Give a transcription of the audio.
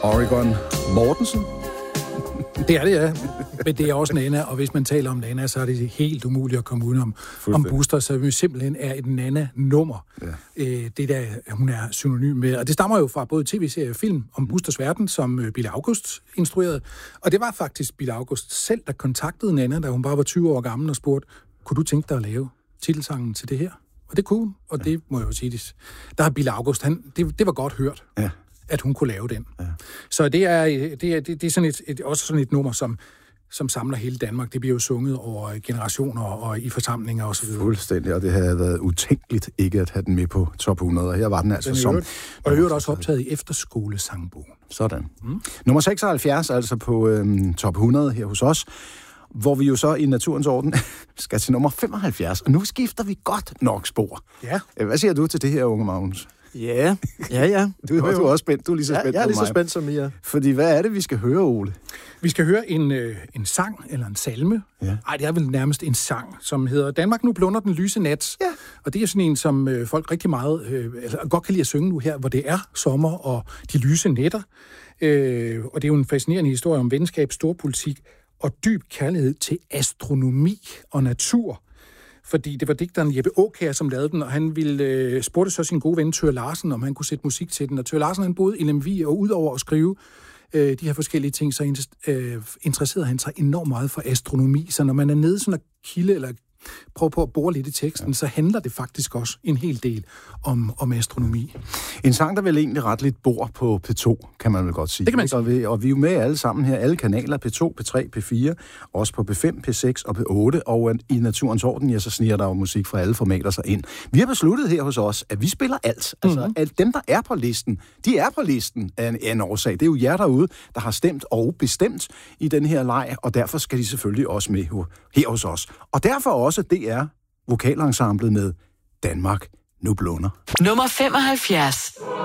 Oregon Mortensen. Det er det, ja. Men det er også Nana, og hvis man taler om Nana, så er det helt umuligt at komme udenom om Buster, så vi simpelthen er et Nana-nummer. Ja. Det der, hun er synonym med. Og det stammer jo fra både tv-serie og film om Busters Verden, som Bille August instruerede. Og det var faktisk Bille August selv, der kontaktede Nana, da hun bare var 20 år gammel og spurgte, kunne du tænke dig at lave titelsangen til det her? Og det kunne hun, og det må jeg jo sige. Der har Bille August, det var godt hørt. Ja. At hun kunne lave den. Ja. Så det er sådan også sådan et nummer, som samler hele Danmark. Det bliver jo sunget over generationer og i forsamlinger og så videre. Fuldstændig, og det havde været utænkeligt ikke at have den med på top 100, og her var den altså som... Og i øvrigt også optaget i efterskolesangbogen. Sådan. Nummer 76, altså på top 100 her hos os, hvor vi jo så i naturens orden skal til nummer 75, og nu skifter vi godt nok spor. Ja. Hvad siger du til det her, unge Magnus? Ja. Du er også spændt. Du er lige så spændt jeg er lige så spændt som I er. Fordi hvad er det, vi skal høre, Ole? Vi skal høre en sang, eller en salme. Ja. Ej, det er vel nærmest en sang, som hedder Danmark nu blunder den lyse nat. Ja. Og det er sådan en, som folk rigtig meget godt kan lide at synge nu her, hvor det er sommer og de lyse nætter. Og det er jo en fascinerende historie om venskab, storpolitik og dyb kærlighed til astronomi og natur. Fordi det var digteren Jeppe Aakjær, som lavede den, og han ville spurgte så sin gode ven Thøger Larsen, om han kunne sætte musik til den. Og Thøger Larsen, han boede i Lemvig, og udover at skrive de her forskellige ting, så interesserede han sig enormt meget for astronomi. Så når man er nede sådan og kilde, eller prøver på at bore lidt i teksten, så handler det faktisk også en hel del om astronomi. En sang, der vel egentlig ret lidt bor på P2, kan man vel godt sige. Det kan man sige. Og vi er jo med alle sammen her, alle kanaler, P2, P3, P4, også på P5, P6 og P8, og i naturens orden, ja, så sniger der jo musik fra alle formater sig ind. Vi har besluttet her hos os, at vi spiller alt. Altså, alt dem, der er på listen, de er på listen af en årsag. Det er jo jer derude, der har stemt og bestemt i den her leg, og derfor skal de selvfølgelig også med her hos os. Og derfor også, det er vokalensemblet med Danmark nu blunder. Nummer 75.